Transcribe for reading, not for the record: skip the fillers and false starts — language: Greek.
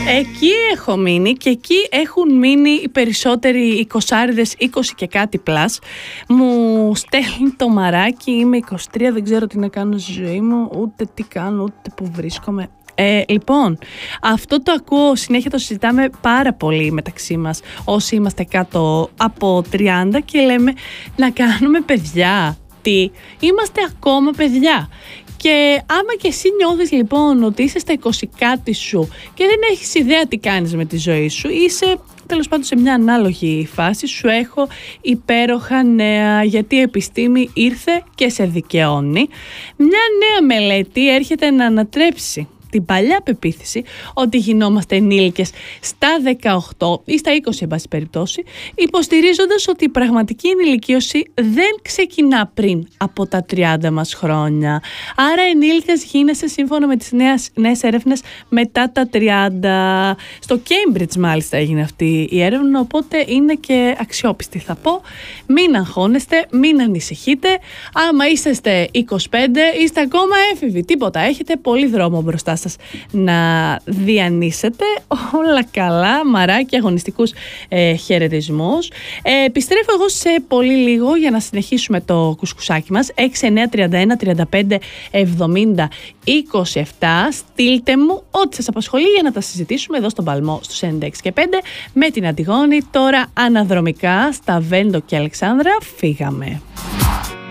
Εκεί έχω μείνει και εκεί έχουν μείνει οι περισσότεροι 20, 20 και κάτι πλάς. Μου στέλνει το μαράκι, είμαι 23, δεν ξέρω τι να κάνω στη ζωή μου, ούτε τι κάνω, ούτε που βρίσκομαι. Λοιπόν, αυτό το ακούω συνέχεια, το συζητάμε πάρα πολύ μεταξύ μας όσοι είμαστε κάτω από 30 και λέμε να κάνουμε παιδιά. Τι, είμαστε ακόμα παιδιά. Και άμα και εσύ νιώθεις λοιπόν ότι είσαι στα 20 κάτι σου και δεν έχεις ιδέα τι κάνεις με τη ζωή σου, είσαι τέλος πάντων σε μια ανάλογη φάση, σου έχω υπέροχα νέα, γιατί η επιστήμη ήρθε και σε δικαιώνει. Μια νέα μελέτη έρχεται να ανατρέψει την παλιά πεποίθηση ότι γινόμαστε ενήλικες στα 18 ή στα 20 εν πάση περιπτώσει, υποστηρίζοντας ότι η πραγματική ενηλικίωση δεν ξεκινά πριν από τα 30 μας χρόνια. Άρα ενήλικες γίνεσαι σύμφωνα με τις νέες έρευνες μετά τα 30. Στο Cambridge μάλιστα έγινε αυτή η έρευνα, οπότε είναι και αξιόπιστη θα πω. Μην αγχώνεστε, μην ανησυχείτε. Άμα είσαστε 25 είστε ακόμα έφηβοι, τίποτα, έχετε πολύ δρόμο μπροστά σας να διανύσετε. Όλα καλά, μαράκι, αγωνιστικούς χαιρετισμούς. Επιστρέφω εγώ σε πολύ λίγο για να συνεχίσουμε το κουσκουσάκι μας. 6, 9, 31, 35, 70, 27. Στείλτε μου ό,τι σας απασχολεί για να τα συζητήσουμε εδώ στον Παλμό στους 96 και 5 με την Αντιγόνη. Τώρα αναδρομικά στα Βέντο και Αλεξάνδρα φύγαμε.